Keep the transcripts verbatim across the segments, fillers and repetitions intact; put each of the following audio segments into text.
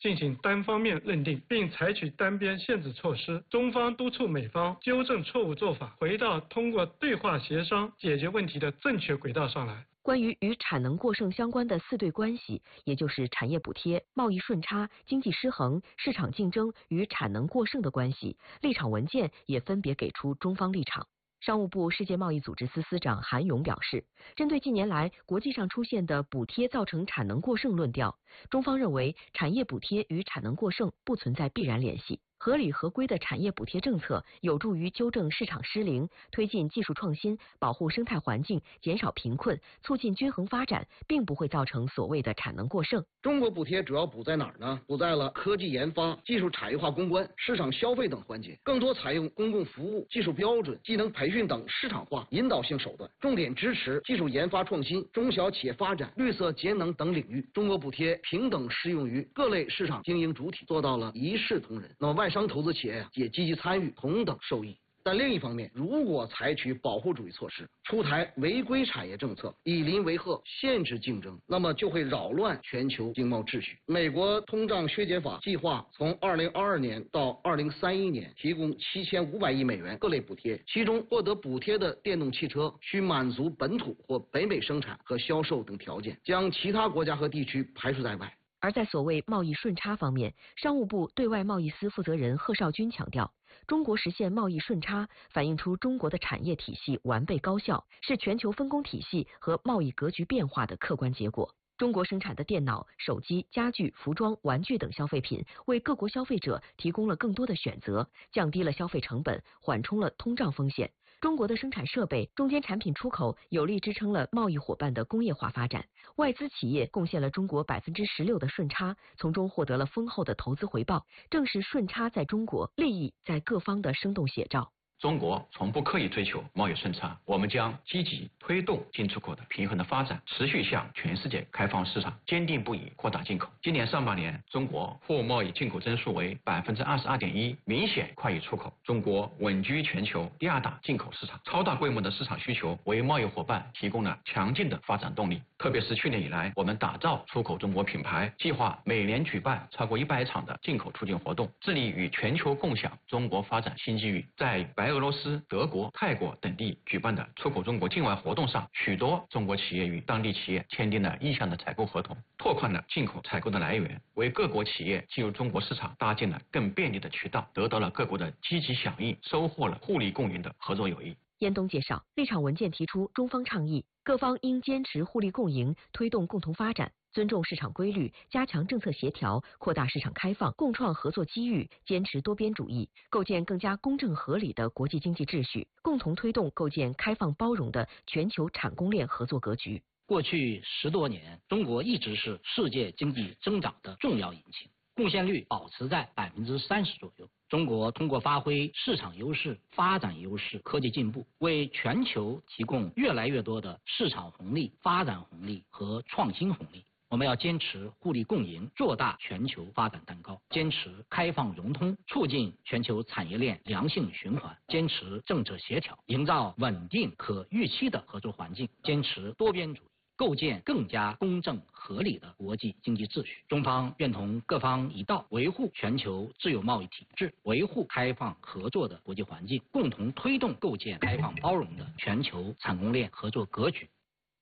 进行单方面认定，并采取单边限制措施。中方督促美方纠正错误做法，回到通过对话协商解决问题的正确轨道上来。 关于与产能过剩相关的四对关系，也就是产业补贴、贸易顺差、经济失衡、市场竞争与产能过剩的关系，立场文件也分别给出中方立场。商务部世界贸易组织司司长韩勇表示，针对近年来国际上出现的补贴造成产能过剩论调，中方认为产业补贴与产能过剩不存在必然联系。合理合规的产业补贴政策有助于纠正市场失灵，推进技术创新，保护生态环境，减少贫困，促进均衡发展，并不会造成所谓的产能过剩。 中国补贴主要补在哪儿呢？补在了科技研发、技术产业化攻关、市场消费等环节，更多采用公共服务、技术标准、技能培训等市场化引导性手段，重点支持技术研发创新、中小企业发展、绿色节能等领域。中国补贴平等适用于各类市场经营主体，做到了一视同仁。那么外商投资企业啊，也积极参与，同等受益。但另一方面，如果采取保护主义措施，出台违规产业政策，以邻为壑，限制竞争，那么就会扰乱全球经贸秩序。美国通胀削减法计划从二零二二年到二零三一年提供七千五百亿美元各类补贴，其中获得补贴的电动汽车需满足本土或北美生产和销售等条件，将其他国家和地区排除在外。 而在所谓贸易顺差方面，商务部对外贸易司负责人贺绍军强调，中国实现贸易顺差，反映出中国的产业体系完备高效，是全球分工体系和贸易格局变化的客观结果。中国生产的电脑、手机、家具、服装、玩具等消费品，为各国消费者提供了更多的选择，降低了消费成本，缓冲了通胀风险。中国的生产设备、中间产品出口有力支撑了贸易伙伴的工业化发展，外资企业贡献了中国百分之十六的顺差，从中获得了丰厚的投资回报。正是顺差在中国，利益在各方的生动写照。 中国从不刻意追求贸易顺差，我们将积极推动进出口的平衡的发展，持续向全世界开放市场，坚定不移扩大进口。今年上半年，中国货贸易进口增速为百分之二十二点一，明显快于出口。中国稳居全球第二大进口市场，超大规模的市场需求为贸易伙伴提供了强劲的发展动力。特别是去年以来，我们打造出口中国品牌，计划每年举办超过一百场的进口促进活动，致力与全球共享中国发展新机遇。在白俄罗斯、德国、泰国等地举办的出口中国境外活动上，许多中国企业与当地企业签订了意向的采购合同，拓宽了进口采购的来源，为各国企业进入中国市场搭建了更便利的渠道，得到了各国的积极响应，收获了互利共赢的合作友谊。 燕东介绍，立场文件提出中方倡议，各方应坚持互利共赢，推动共同发展，尊重市场规律，加强政策协调，扩大市场开放，共创合作机遇，坚持多边主义，构建更加公正合理的国际经济秩序，共同推动构建开放包容的全球产供链合作格局。 过去十多年，中国一直是世界经济增长的重要引擎，贡献率保持在百分之三十左右。中国通过发挥市场优势、发展优势、科技进步，为全球提供越来越多的市场红利、发展红利和创新红利。我们要坚持互利共赢，做大全球发展蛋糕，坚持开放融通，促进全球产业链良性循环，坚持政策协调，营造稳定可预期的合作环境，坚持多边主义，构建更加公正合理的国际经济秩序。中方愿同各方一道，维护全球自由贸易体制，维护开放合作的国际环境，共同推动构建开放包容的全球产供链合作格局。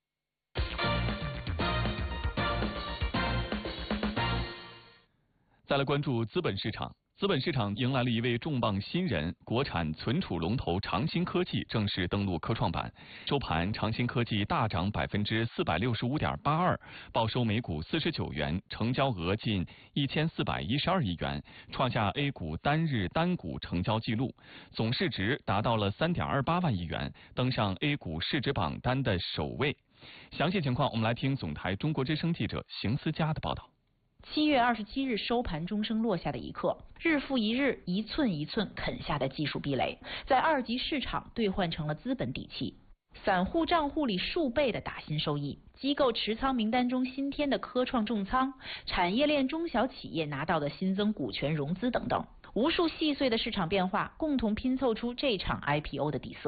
再来关注资本市场。资本市场迎来了一位重磅新人，国产存储龙头长兴科技正式登陆科创板。收盘，长兴科技大涨百分之四百六十五点八二，报收每股四十九元，成交额近一千四百一十二亿元，创下 A 股单日单股成交纪录，总市值达到了三点二八万亿元，登上 A 股市值榜单的首位。详细情况，我们来听总台中国之声记者邢思佳的报道。 七月二十七日收盘钟声落下的一刻，日复一日，一寸一寸啃下的技术壁垒，在二级市场兑换成了资本底气。散户账户里数倍的打新收益，机构持仓名单中新添的科创重仓，产业链中小企业拿到的新增股权融资等等，无数细碎的市场变化，共同拼凑出这场 I P O 的底色。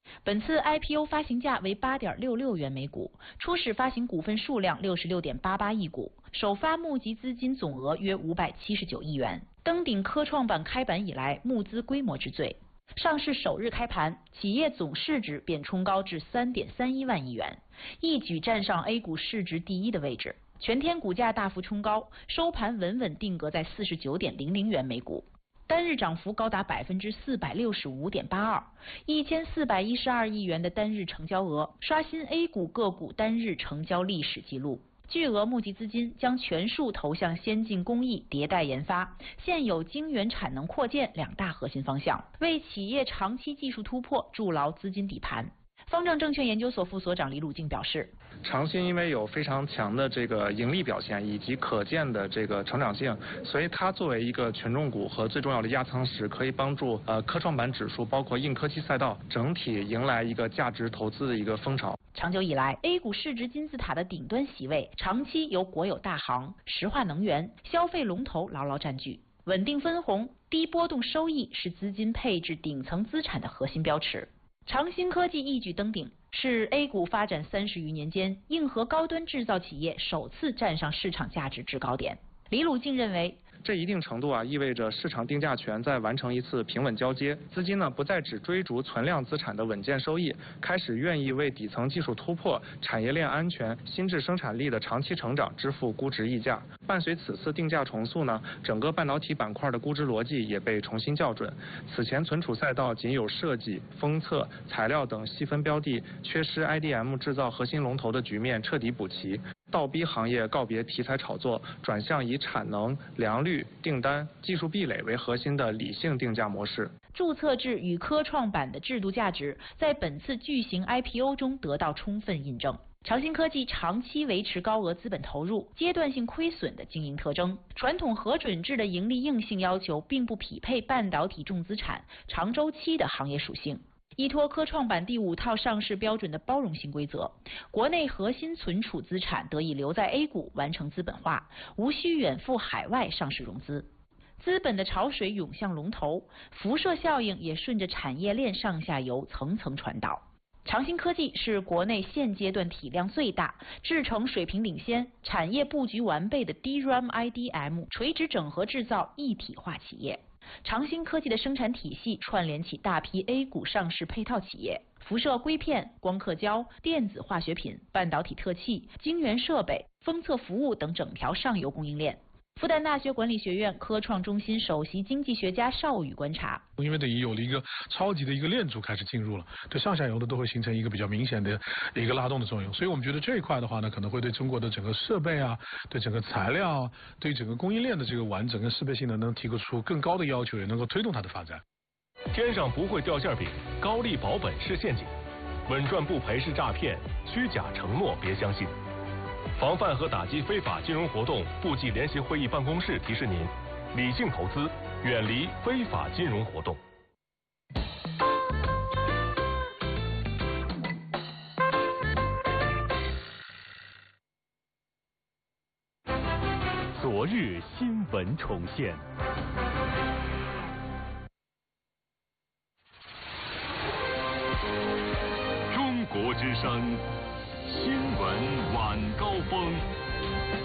本次 I P O 发行价为 八点六六元每股，初始发行股份数量 六十六点八八亿股，首发募集资金总额约五百七十九亿元，登顶科创板开板以来募资规模之最。上市首日开盘，企业总市值便冲高至 三点三一万亿元，一举站上 A 股市值第一的位置。全天股价大幅冲高，收盘稳稳定格在 四十九点零零元每股。单日涨幅高达百分之四百六十五点八二，一千四百一十二亿元的单日成交额，刷新 A 股个股单日成交历史记录。巨额募集资金将全数投向先进工艺、迭代研发、现有晶圆产能扩建两大核心方向，为企业长期技术突破筑牢资金底盘。方正证券研究所副所长李鲁静表示， 长鑫因为有非常强的这个盈利表现以及可见的这个成长性，所以它作为一个权重股和最重要的压舱石，可以帮助呃科创板指数包括硬科技赛道整体迎来一个价值投资的一个风潮。 长久以来 ，A 股市值金字塔的顶端席位长期由国有大行、石化能源、消费龙头牢牢占据，稳定分红、低波动收益是资金配置顶层资产的核心标尺。长鑫科技一举登顶，是 A 股发展三十余年间硬核高端制造企业首次站上市场价值制高点。李鲁静认为， 这一定程度啊意味着市场定价权在完成一次平稳交接，资金呢不再只追逐存量资产的稳健收益，开始愿意为底层技术突破、产业链安全、新质生产力的长期成长支付估值溢价。伴随此次定价重塑呢，整个半导体板块的估值逻辑也被重新校准。此前存储赛道仅有设计、封测、材料等细分标的，缺失 I D M 制造核心龙头的局面彻底补齐。倒逼行业告别题材炒作，转向以产能、良率、订单、技术壁垒为核心的理性定价模式。 注册制与科创板的制度价值在本次巨型 I P O 中得到充分印证。长鑫科技长期维持高额资本投入、阶段性亏损的经营特征，传统核准制的盈利硬性要求并不匹配半导体重资产、长周期的行业属性。依托科创板第五套上市标准的包容性规则，国内核心存储资产得以留在 A 股完成资本化，无需远赴海外上市融资。资本的潮水涌向龙头，辐射效应也顺着产业链上下游层层传导。长鑫科技是国内现阶段体量最大、制程水平领先、产业布局完备的 D RAM I D M 垂直整合制造一体化企业。长鑫科技的生产体系串联起大批 A 股上市配套企业，辐射硅片、光刻胶、电子化学品、半导体特器、晶圆设备、封测服务等整条上游供应链。复旦大学管理学院科创中心首席经济学家邵宇观察， 因为等于有了一个超级的一个链组开始进入了，对上下游的都会形成一个比较明显的一个拉动的作用，所以我们觉得这一块的话呢，可能会对中国的整个设备啊，对整个材料啊，对整个供应链的这个完整跟适配性呢，能提出更高的要求，也能够推动它的发展。 天上不会掉馅饼，高利保本是陷阱，稳赚不赔是诈骗，虚假承诺别相信。防范和打击非法金融活动，部际联席会议办公室提示您：理性投资，远离非法金融活动。昨日新闻重现。中国之声新闻晚高峰。